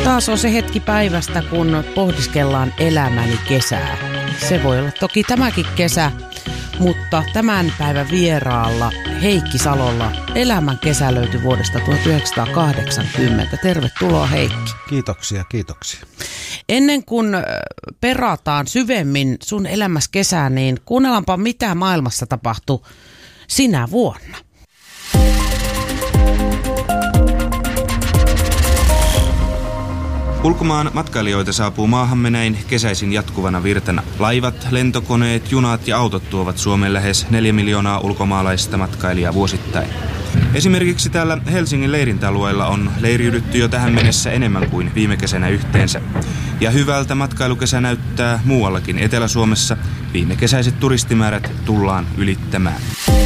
Taas on se hetki päivästä, kun pohdiskellaan elämäni kesää. Se voi olla toki tämäkin kesä, mutta tämän päivän vieraalla Heikki Salolla elämän kesä löytyi vuodesta 1980. Tervetuloa Heikki. Kiitoksia, kiitoksia. Ennen kuin perataan syvemmin sun elämässä kesää, niin kuunnellaanpa mitä maailmassa tapahtui sinä vuonna. Ulkomaan matkailijoita saapuu maahamme näin kesäisin jatkuvana virtana. Laivat, lentokoneet, junat ja autot tuovat Suomeen lähes 4 miljoonaa ulkomaalaista matkailijaa vuosittain. Esimerkiksi täällä Helsingin leirintäalueella on leiriydytty jo tähän mennessä enemmän kuin viime kesänä yhteensä. Ja hyvältä matkailukesä näyttää muuallakin Etelä-Suomessa. Viime kesäiset turistimäärät tullaan ylittämään.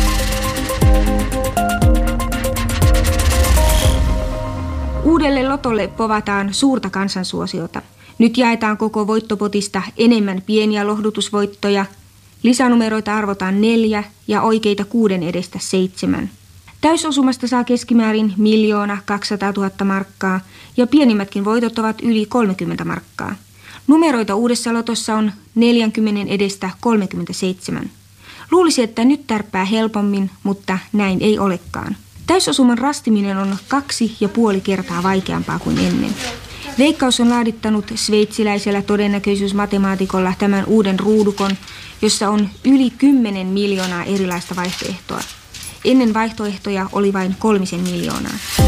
Uudelle lotolle povataan suurta kansansuosiota. Nyt jaetaan koko voittopotista enemmän pieniä lohdutusvoittoja. Lisänumeroita arvotaan 4 ja oikeita 6 edestä 7. Täysosumasta saa keskimäärin 1 200 000 markkaa ja pienimmätkin voitot ovat yli 30 markkaa. Numeroita uudessa lotossa on 40 edestä 37. Luulisi, että nyt tärppää helpommin, mutta näin ei olekaan. Täysosuman rastiminen on 2,5 kertaa vaikeampaa kuin ennen. Veikkaus on laadittanut sveitsiläisellä todennäköisyysmatemaatikolla tämän uuden ruudukon, jossa on yli 10 miljoonaa erilaista vaihtoehtoa. Ennen vaihtoehtoja oli vain 3 miljoonaa.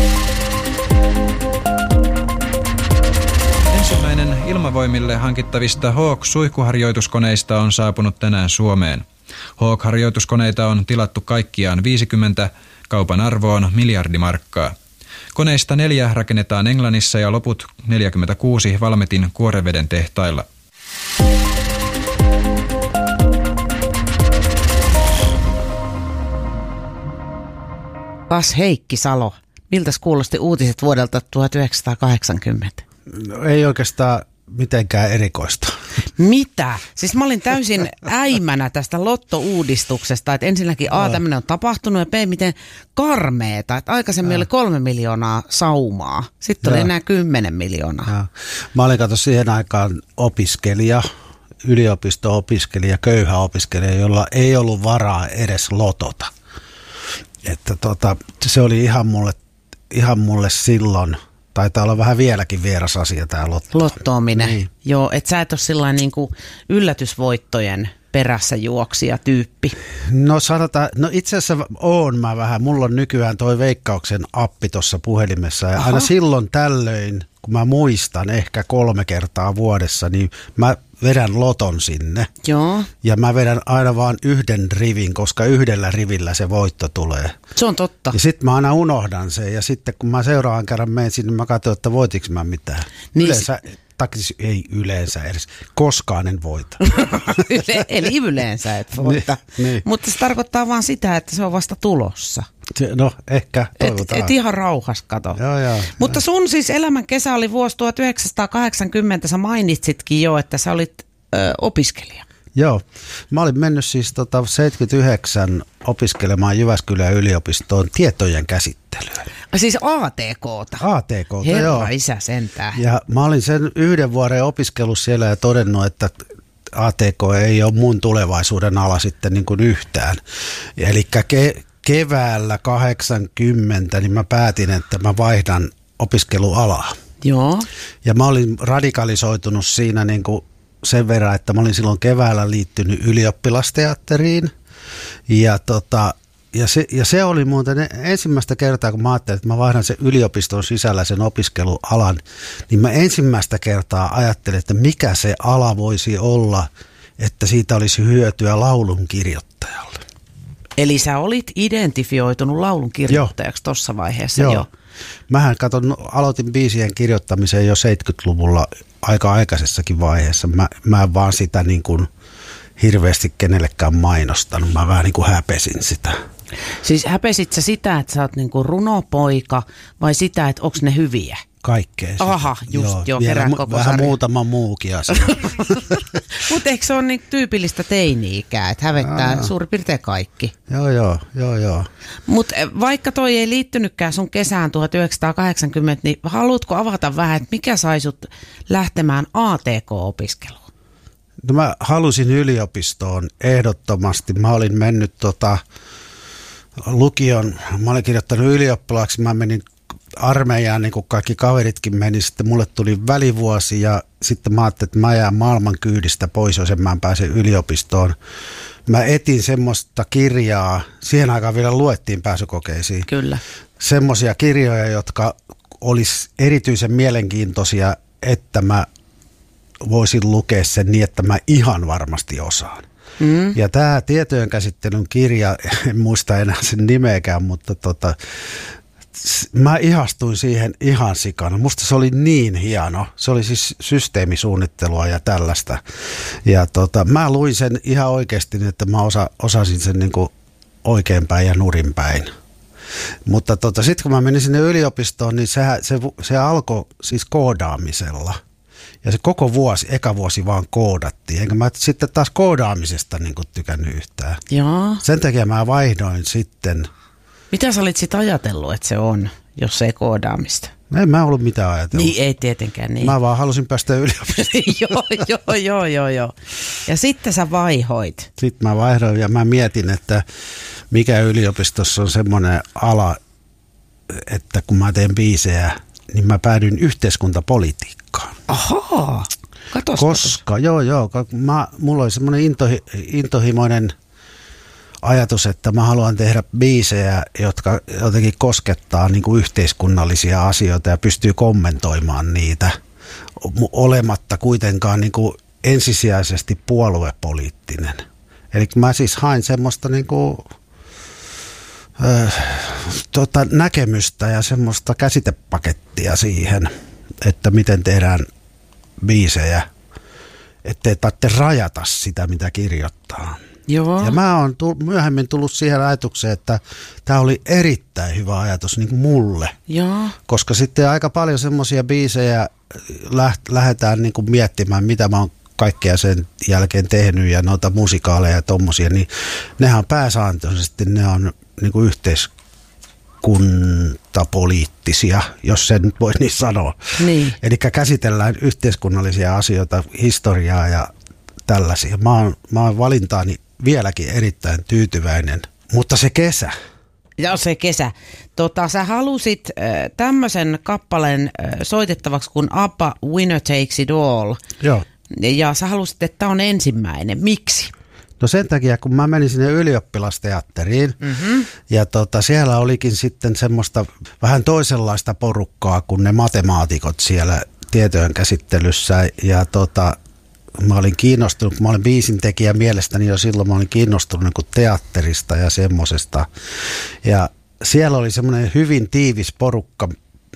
Ensimmäinen ilmavoimille hankittavista Hawk-suihkuharjoituskoneista on saapunut tänään Suomeen. Hawk-harjoituskoneita on tilattu kaikkiaan 50, kaupan arvo on 1 miljardi markkaa. Koneista 4 rakennetaan Englannissa ja loput 46 Valmetin Kuoreveden tehtailla. Kas Heikki Salo, miltäs kuulosti uutiset vuodelta 1980? No, ei oikeastaan mitenkään erikoista. Mitä? Siis mä olin täysin äimänä tästä lottouudistuksesta, että ensinnäkin tämmöinen on tapahtunut ja B, miten karmeeta, että aikaisemmin oli 3 miljoonaa saumaa, sitten oli enää 10 miljoonaa. Mä olin kato siihen aikaan opiskelija, yliopisto-opiskelija, köyhä opiskelija, jolla ei ollut varaa edes lotota. Että se oli ihan mulle silloin. Taitaa olla vähän vieläkin vieras asia tämä lottoaminen. Niin. Joo, et sä et ole sillain niin kuin yllätysvoittojen perässä juoksija tyyppi. No sanotaan, itse asiassa oon mä vähän. Mulla on nykyään toi Veikkauksen appi tuossa puhelimessa ja aina silloin tällöin, kun mä muistan ehkä 3 kertaa vuodessa, niin mä vedän loton sinne. Joo. Ja mä vedän aina vaan 1 rivin, koska 1 rivillä se voitto tulee. Se on totta. Ja sitten mä aina unohdan sen ja sitten kun mä seuraavan kerran menen sinne, mä katson, että voitiks mä mitään. Niin Ei yleensä edes. Koskaan en voita. Eli yleensä et voita. Niin. Mutta se tarkoittaa vaan sitä, että se on vasta tulossa. No ehkä toivotaan. Et ihan rauhas kato. Joo. Mutta sun siis elämän kesä oli vuosi 1980. Sä mainitsitkin jo, että sä olit opiskelija. Joo. Mä olin mennyt siis 79 opiskelemaan Jyväskylän yliopistoon tietojen käsittelyä. Siis ATK:ta. ATK:ta, Herra joo. isä sentään. Ja mä olin sen 1 vuoden opiskellut siellä ja todennut, että ATK ei ole mun tulevaisuuden ala sitten niin kuin yhtään. Eli keväällä 80 niin mä päätin, että mä vaihdan opiskelualaa. Joo. Ja mä olin radikalisoitunut siinä niin kuin sen verran, että mä olin silloin keväällä liittynyt ylioppilasteatteriin ja se oli muuten ensimmäistä kertaa, kun mä ajattelin, että mä vaihdan sen yliopiston sisällä sen opiskelualan, niin mä ensimmäistä kertaa ajattelin, että mikä se ala voisi olla, että siitä olisi hyötyä laulunkirjoittajalle. Eli sä olit identifioitunut laulunkirjoittajaksi tuossa vaiheessa jo. Mähän aloitin biisien kirjoittamisen jo 70-luvulla aika aikaisessakin vaiheessa. Mä en vaan sitä niin kuin hirveästi kenellekään mainostanut. Mä vähän niin kuin häpesin sitä. Siis häpesit sä sitä, että sä oot niinku runopoika vai sitä, että onks ne hyviä? Kaikkea. Aha, just joo, kerää koko vähän sarja. muutama muukin asia. Mutta eikö se ole niin tyypillistä teini-ikää, että hävettää suurin piirtein kaikki? Joo. Mutta vaikka toi ei liittynytkään sun kesään 1980, niin haluatko avata vähän, että mikä sai sut lähtemään ATK-opiskeluun? No mä halusin yliopistoon ehdottomasti. Mä olin mennyt lukion, mä olin kirjoittanut ylioppilaaksi, mä menin armeijaan, niin kuin kaikki kaveritkin meni, sitten mulle tuli välivuosi ja sitten mä ajattelin, että mä jään maailman kyydistä pois, jos en mä pääse yliopistoon. Mä etin semmoista kirjaa, siihen aikaan vielä luettiin pääsykokeisiin. Kyllä. Semmoisia kirjoja, jotka olisi erityisen mielenkiintoisia, että mä voisin lukea sen niin, että mä ihan varmasti osaan. Ja tämä tietojen käsittelyn kirja, en muista enää sen nimeäkään, mutta mä ihastuin siihen ihan sikana. Musta se oli niin hieno. Se oli siis systeemisuunnittelua ja tällaista. Ja mä luin sen ihan oikeasti, että mä osasin sen niinku oikeinpäin ja nurinpäin. Mutta sitten kun mä menin sinne yliopistoon, niin se alkoi siis koodaamisella. Ja se koko eka vuosi vaan koodattiin. Enkä mä sitten taas koodaamisesta niinku tykännyt yhtään. Joo. Sen takia mä vaihdoin sitten. Mitä sä olit sitten ajatellut, että se on, jos ei koodaamista? En mä ollut mitään ajatellut. Niin, ei tietenkään niin. Mä vaan halusin päästä yliopistoon. Joo. Ja sitten sä vaihoit. Sitten mä vaihdoin ja mä mietin, että mikä yliopistossa on semmoinen ala, että kun mä teen biisejä, niin mä päädyin yhteiskuntapolitiikkaan. Ahaa, katos. Koska, mulla oli semmoinen intohimoinen ajatus, että mä haluan tehdä biisejä, jotka jotenkin koskettaa niin kuin yhteiskunnallisia asioita ja pystyy kommentoimaan niitä olematta kuitenkaan niin kuin ensisijaisesti puoluepoliittinen. Eli mä siis hain semmoista niin kuin, näkemystä ja semmoista käsitepakettia siihen, että miten tehdään biisejä, ettei tarvitse rajata sitä, mitä kirjoittaa. Joo. Ja mä oon myöhemmin tullut siihen ajatukseen, että tämä oli erittäin hyvä ajatus niin kuin mulle. Joo. Koska sitten aika paljon semmoisia biisejä lähdetään niin kuin miettimään, mitä mä oon kaikkea sen jälkeen tehnyt ja noita musikaaleja ja tommosia, niin nehän pääsääntöisesti ne on niin kuin yhteiskuntapoliittisia, jos sen voi niin sanoa. Niin. Eli käsitellään yhteiskunnallisia asioita, historiaa ja tällaisia. Mä oon valintaani vieläkin erittäin tyytyväinen, mutta se kesä. Ja se kesä. Sä halusit tämmöisen kappaleen soitettavaksi kuin ABBA Winner Takes It All. Joo. Ja sä halusit, että tämä on ensimmäinen. Miksi? No sen takia, kun mä menin sinne ylioppilasteatteriin ja siellä olikin sitten semmoista vähän toisenlaista porukkaa kuin ne matemaatikot siellä tietojen käsittelyssä ja mä olin kiinnostunut, kun mä olin biisintekijä mielestäni jo silloin, mä olin kiinnostunut niin kuin teatterista ja semmosesta. Ja siellä oli semmoinen hyvin tiivis porukka,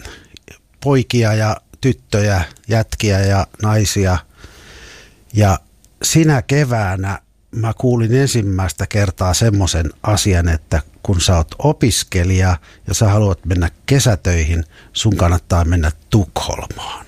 poikia ja tyttöjä, jätkiä ja naisia. Ja sinä keväänä mä kuulin ensimmäistä kertaa semmoisen asian, että kun sä oot opiskelija ja sä haluat mennä kesätöihin, sun kannattaa mennä Tukholmaan.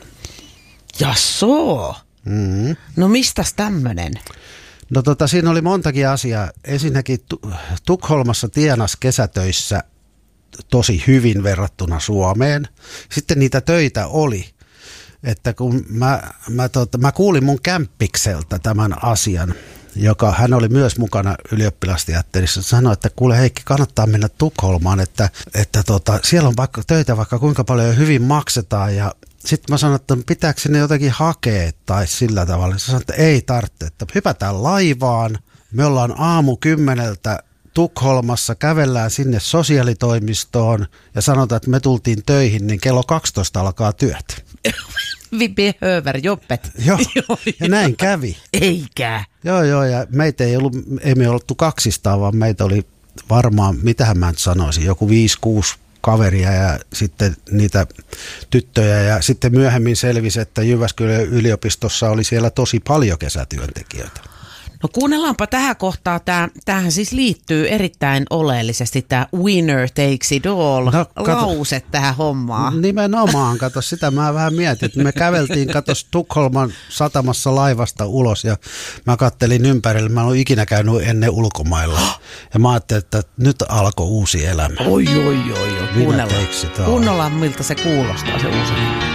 Jasoo. No mistäs tämmönen? No siinä oli montakin asiaa. Ensinnäkin Tukholmassa tienas kesätöissä tosi hyvin verrattuna Suomeen. Sitten niitä töitä oli. Että kun mä kuulin mun kämppikseltä tämän asian, hän oli myös mukana ylioppilasteatterissa, sanoi, että kuule Heikki, kannattaa mennä Tukholmaan, että siellä on vaikka töitä vaikka kuinka paljon hyvin maksetaan ja sitten mä sanoin, että pitääkö sinne jotakin hakea tai sillä tavalla. Sä sanoin, että ei tarvitse, että hypätään laivaan. Me ollaan 10:00 Tukholmassa, kävellään sinne sosiaalitoimistoon ja sanotaan, että me tultiin töihin, niin kello 12 alkaa työt. Vi behöver jobbet. Joo, ja näin kävi. Eikä. Joo, ja meitä ei me oltu kaksistaan, vaan meitä oli varmaan, mitähän mä nyt sanoisin, joku 5-6 kaveria ja sitten niitä tyttöjä ja sitten myöhemmin selvisi, että Jyväskylän yliopistossa oli siellä tosi paljon kesätyöntekijöitä. No kuunnellaanpa tähän kohtaan. Tämähän siis liittyy erittäin oleellisesti tämä winner takes it all lause tähän hommaan. Nimenomaan, kato sitä mä vähän mietin, että me käveltiin Tukholman satamassa laivasta ulos ja mä kattelin ympärille, mä en ole ikinä käynyt ennen ulkomailla ja mä ajattelin, että nyt alkoi uusi elämä. Oi. Kuunnellaan miltä se kuulostaa se uusi elämä.